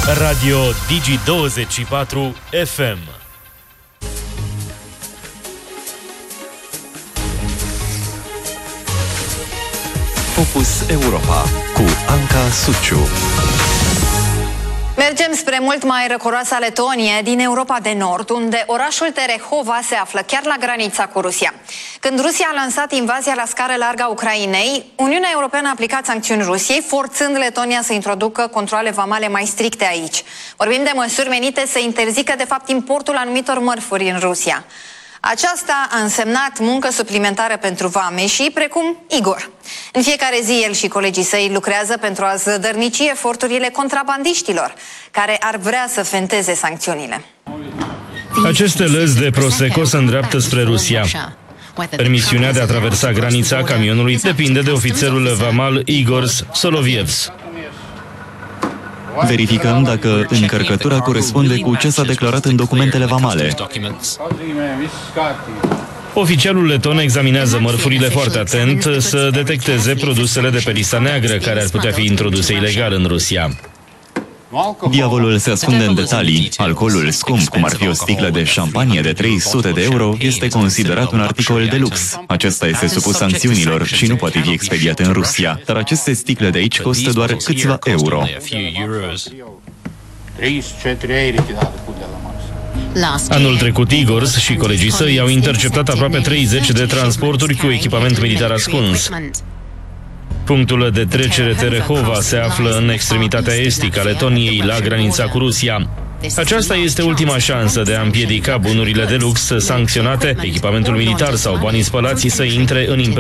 Radio Digi24 FM. Focus Europa cu Anca Suciu. Mergem spre mult mai răcoroasa Letonie din Europa de Nord, unde orașul Terehova se află chiar la granița cu Rusia. Când Rusia a lansat invazia la scară largă a Ucrainei, Uniunea Europeană a aplicat sancțiuni Rusiei, forțând Letonia să introducă controale vamale mai stricte aici. Vorbim de măsuri menite să interzică, de fapt, importul anumitor mărfuri în Rusia. Aceasta a însemnat muncă suplimentară pentru vameșii, precum Igor. În fiecare zi, el și colegii săi lucrează pentru a zădărnici eforturile contrabandiștilor, care ar vrea să fenteze sancțiunile. Aceste lăzi de Prosecco se îndreaptă spre Rusia. Permisiunea de a traversa granița camionului depinde de ofițerul vamal Igor Solovievs. Verificăm dacă încărcătura corespunde cu ce s-a declarat în documentele vamale. Oficialul leton examinează mărfurile foarte atent să detecteze produsele de pe lista neagră care ar putea fi introduse ilegal în Rusia. Diavolul se ascunde în detalii. Alcoolul scump, cum ar fi o sticlă de șampanie de 300 de euro, este considerat un articol de lux. Acesta este supus sancțiunilor și nu poate fi expediat în Rusia. Dar aceste sticle de aici costă doar câțiva euro. Anul trecut, Igor și colegii săi au interceptat aproape 30 de transporturi cu echipament militar ascuns. Punctul de trecere Terehova se află în extremitatea estică a Letoniei, la granița cu Rusia. Aceasta este ultima șansă de a împiedica bunurile de lux sancționate, echipamentul militar sau banii spălați să intre în